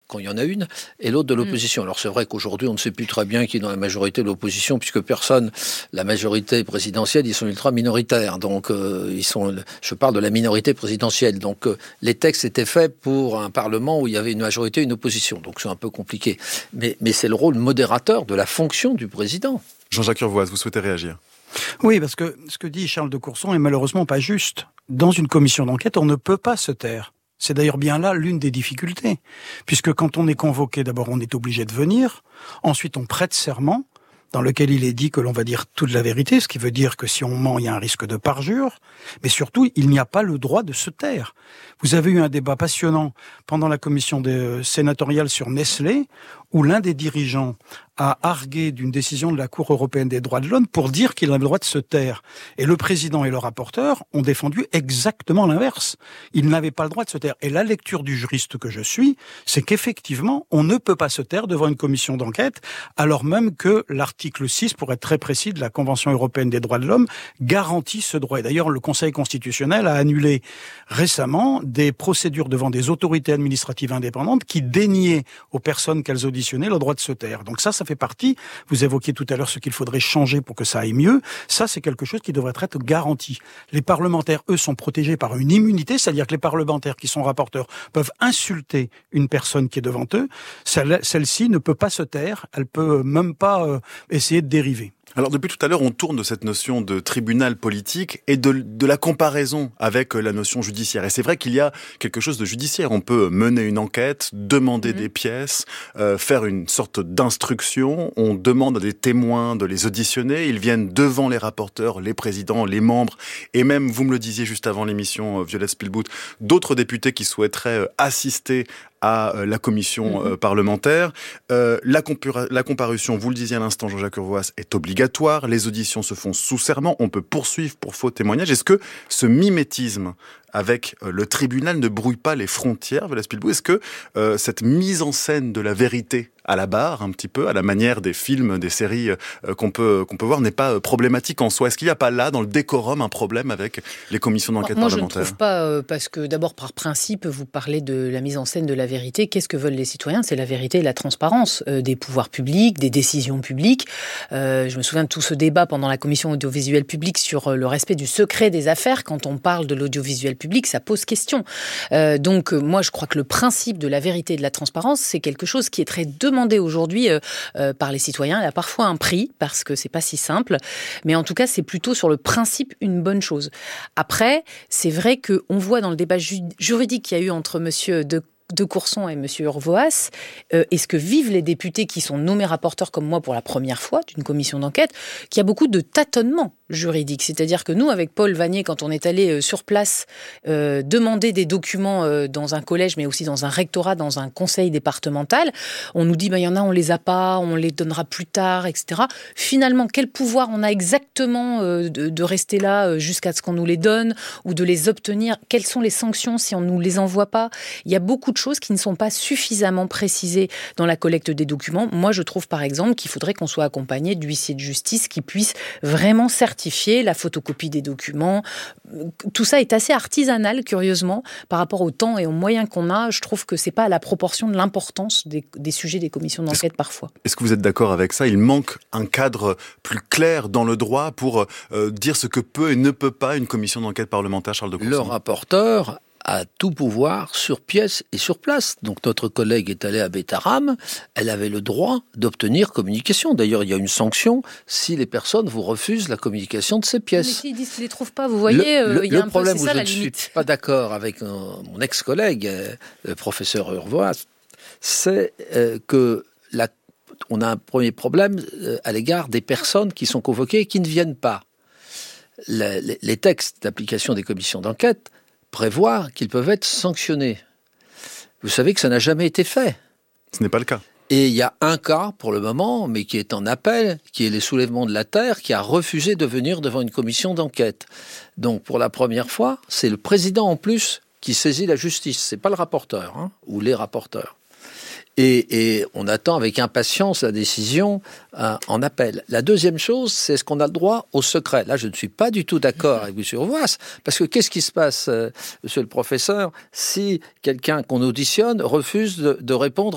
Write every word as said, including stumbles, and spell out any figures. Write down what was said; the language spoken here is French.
quand il y en a une, et l'autre de l'opposition. Mmh. Alors c'est vrai qu'aujourd'hui, on ne sait plus très bien qui est dans la majorité de l'opposition, puisque personne, la majorité présidentielle, ils sont ultra minoritaires. Donc, euh, ils sont, je parle de la minorité présidentielle. Donc, euh, les textes étaient faits pour un Parlement où il y avait une majorité et une opposition. Donc, c'est un peu compliqué. Mais, mais c'est le rôle modérateur de la fonction du président. Jean-Jacques Urvoas, vous souhaitez réagir ? Oui, parce que ce que dit Charles de Courson est malheureusement pas juste. Dans une commission d'enquête, on ne peut pas se taire. C'est d'ailleurs bien là l'une des difficultés. Puisque quand on est convoqué, d'abord on est obligé de venir, ensuite on prête serment, dans lequel il est dit que l'on va dire toute la vérité, ce qui veut dire que si on ment, il y a un risque de parjure, mais surtout, il n'y a pas le droit de se taire. Vous avez eu un débat passionnant pendant la commission de, sénatoriale sur Nestlé, où l'un des dirigeants a argué d'une décision de la Cour européenne des droits de l'homme pour dire qu'il avait le droit de se taire. Et le président et le rapporteur ont défendu exactement l'inverse. Il n'avait pas le droit de se taire. Et la lecture du juriste que je suis, c'est qu'effectivement, on ne peut pas se taire devant une commission d'enquête, alors même que l'article six, pour être très précis, de la Convention européenne des droits de l'homme, garantit ce droit. Et d'ailleurs, le Conseil constitutionnel a annulé récemment des procédures devant des autorités administratives indépendantes qui déniaient aux personnes qu'elles auditionnaient le droit de se taire. Donc ça, ça fait partie. Vous évoquiez tout à l'heure ce qu'il faudrait changer pour que ça aille mieux. Ça, c'est quelque chose qui devrait être garanti. Les parlementaires, eux, sont protégés par une immunité, c'est-à-dire que les parlementaires qui sont rapporteurs peuvent insulter une personne qui est devant eux. Celle- celle-ci ne peut pas se taire, elle peut même pas euh, essayer de dériver. Alors depuis tout à l'heure, on tourne de cette notion de tribunal politique et de, de la comparaison avec la notion judiciaire. Et c'est vrai qu'il y a quelque chose de judiciaire. On peut mener une enquête, demander mmh. des pièces, euh, faire une sorte d'instruction. On demande à des témoins de les auditionner. Ils viennent devant les rapporteurs, les présidents, les membres. Et même, vous me le disiez juste avant l'émission, Violette Spilbout, d'autres députés qui souhaiteraient assister à la commission mmh. parlementaire. Euh, la, compura- la comparution, vous le disiez à l'instant, Jean-Jacques Urvoas, est obligatoire. Les auditions se font sous serment. On peut poursuivre pour faux témoignage. Est-ce que ce mimétisme avec le tribunal ne brouille pas les frontières, Violette Spilbout ? Est-ce que euh, cette mise en scène de la vérité à la barre, un petit peu, à la manière des films, des séries euh, qu'on peut qu'on peut voir, n'est pas problématique en soi ? Est-ce qu'il n'y a pas là, dans le décorum, un problème avec les commissions d'enquête Moi, parlementaires ? Moi, je ne trouve pas, euh, parce que d'abord, par principe, vous parlez de la mise en scène de la vérité. Qu'est-ce que veulent les citoyens ? C'est la vérité et la transparence euh, des pouvoirs publics, des décisions publiques. Euh, je me souviens de tout ce débat pendant la commission audiovisuelle publique sur euh, le respect du secret des affaires. Quand on parle de l'audiovisuel public, ça pose question. Euh, donc, euh, moi, je crois que le principe de la vérité et de la transparence, c'est quelque chose qui est très demandé aujourd'hui euh, euh, par les citoyens. Il y a parfois un prix, parce que c'est pas si simple. Mais en tout cas, c'est plutôt sur le principe une bonne chose. Après, c'est vrai qu'on voit dans le débat ju- juridique qu'il y a eu entre monsieur de de Courson et M. Urvoas, euh, et ce que vivent les députés qui sont nommés rapporteurs comme moi pour la première fois d'une commission d'enquête, qu'il y a beaucoup de tâtonnements juridiques. C'est-à-dire que nous, avec Paul Vanier, quand on est allé euh, sur place euh, demander des documents euh, dans un collège, mais aussi dans un rectorat, dans un conseil départemental, on nous dit, ben, il y en a, on les a pas, on les donnera plus tard, et cetera. Finalement, quel pouvoir on a exactement euh, de, de rester là euh, jusqu'à ce qu'on nous les donne, ou de les obtenir ? Quelles sont les sanctions si on ne nous les envoie pas ? Il y a beaucoup de choses qui ne sont pas suffisamment précisées dans la collecte des documents. Moi, je trouve par exemple qu'il faudrait qu'on soit accompagné d'huissiers de justice qui puissent vraiment certifier la photocopie des documents. Tout ça est assez artisanal, curieusement, par rapport au temps et aux moyens qu'on a. Je trouve que c'est pas à la proportion de l'importance des, des sujets des commissions d'enquête est-ce, parfois. Est-ce que vous êtes d'accord avec ça ? Il manque un cadre plus clair dans le droit pour euh, dire ce que peut et ne peut pas une commission d'enquête parlementaire, Charles de Courson ? Le rapporteur a tout pouvoir sur pièce et sur place. Donc notre collègue est allée à Bétarame, elle avait le droit d'obtenir communication. D'ailleurs, il y a une sanction si les personnes vous refusent la communication de ces pièces. Mais s'ils disent qu'ils ne les trouvent pas, vous voyez, le, le, il y a le un problème peu, où c'est ça, je la ne limite. suis pas d'accord avec euh, mon ex-collègue, euh, le professeur Urvoas, c'est euh, que la, on a un premier problème euh, à l'égard des personnes qui sont convoquées et qui ne viennent pas. Les, les, les textes d'application des commissions d'enquête prévoir qu'ils peuvent être sanctionnés. Vous savez que ça n'a jamais été fait. Ce n'est pas le cas. Et il y a un cas, pour le moment, mais qui est en appel, qui est les soulèvements de la terre, qui a refusé de venir devant une commission d'enquête. Donc, pour la première fois, c'est le président, en plus, qui saisit la justice. C'est pas le rapporteur, hein, ou les rapporteurs. Et, et on attend avec impatience la décision euh, en appel. La deuxième chose, c'est est-ce qu'on a le droit au secret ? Là, je ne suis pas du tout d'accord avec M. Urvoas, parce que qu'est-ce qui se passe, euh, monsieur le professeur, si quelqu'un qu'on auditionne refuse de, de répondre